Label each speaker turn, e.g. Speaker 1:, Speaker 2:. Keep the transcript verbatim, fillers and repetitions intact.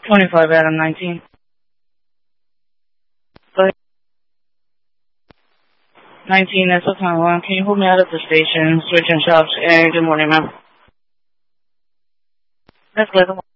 Speaker 1: twenty-five Adam nineteen. Go ahead. nineteen, that's the time one. Can you hold me out at the station? Switching shops. And good morning, ma'am. That's good.